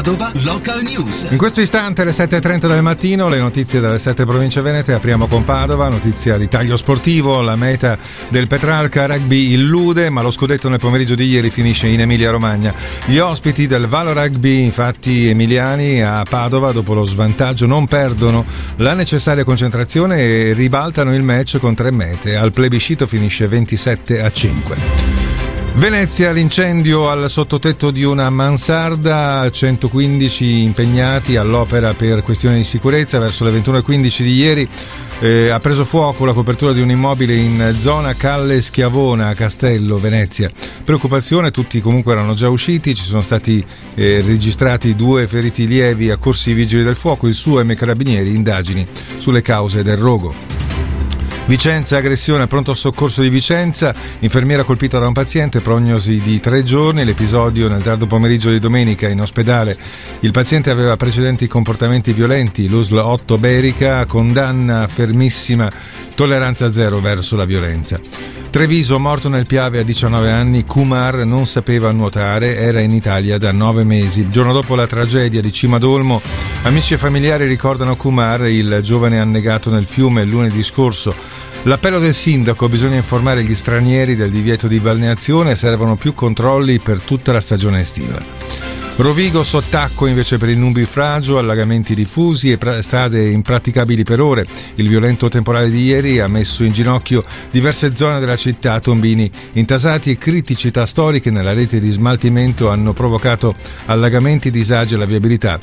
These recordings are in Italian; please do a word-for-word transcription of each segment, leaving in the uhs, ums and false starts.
Padova Local News. In questo istante alle sette e trenta del mattino le notizie dalle sette province venete. Apriamo con Padova, notizia di taglio sportivo. La meta del Petrarca Rugby illude, ma lo scudetto nel pomeriggio di ieri finisce in Emilia Romagna. Gli ospiti del Valo Rugby, infatti emiliani, a Padova dopo lo svantaggio non perdono la necessaria concentrazione e ribaltano il match con tre mete. Al plebiscito finisce ventisette a cinque. Venezia, l'incendio al sottotetto di una mansarda, centoquindici impegnati all'opera per questioni di sicurezza. Verso le ventuno e quindici di ieri eh, ha preso fuoco la copertura di un immobile in zona Calle Schiavona a Castello, Venezia. Preoccupazione, tutti comunque erano già usciti, ci sono stati eh, registrati due feriti lievi, accorsi i vigili del fuoco, il S U E M e carabinieri, indagini sulle cause del rogo. Vicenza, aggressione al pronto soccorso di Vicenza, infermiera colpita da un paziente, prognosi di tre giorni. L'episodio nel tardo pomeriggio di domenica in ospedale. Il paziente aveva precedenti comportamenti violenti, l'U S L otto Berica, condanna fermissima, tolleranza zero verso la violenza. Treviso, morto nel Piave a diciannove anni, Kumar non sapeva nuotare, era in Italia da nove mesi. Il giorno dopo la tragedia di Cimadolmo, amici e familiari ricordano Kumar, il giovane annegato nel fiume lunedì scorso. L'appello del sindaco: bisogna informare gli stranieri del divieto di balneazione, servono più controlli per tutta la stagione estiva. Rovigo, sottacco invece per il nubifragio, allagamenti diffusi e pra- strade impraticabili per ore. Il violento temporale di ieri ha messo in ginocchio diverse zone della città, tombini intasati e criticità storiche nella rete di smaltimento hanno provocato allagamenti, disagi alla viabilità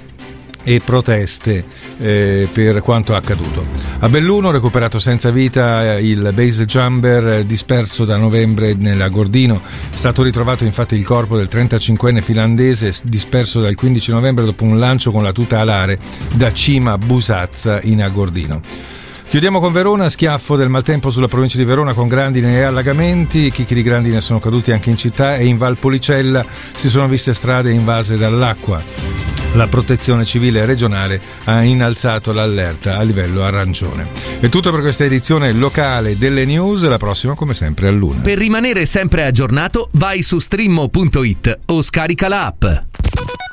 e proteste eh, per quanto accaduto. A Belluno, recuperato senza vita il base jumper disperso da novembre nell'Agordino. È stato ritrovato infatti il corpo del trentacinquenne finlandese disperso dal quindici novembre dopo un lancio con la tuta alare da Cima Busazza in Agordino. Chiudiamo con Verona, schiaffo del maltempo sulla provincia di Verona con grandine e allagamenti, chicchi di grandine sono caduti anche in città e in Valpolicella si sono viste strade invase dall'acqua. La protezione civile regionale ha innalzato l'allerta a livello arancione. È tutto per questa edizione locale delle news, la prossima come sempre a luna. Per rimanere sempre aggiornato vai su streammo punto it o scarica la app.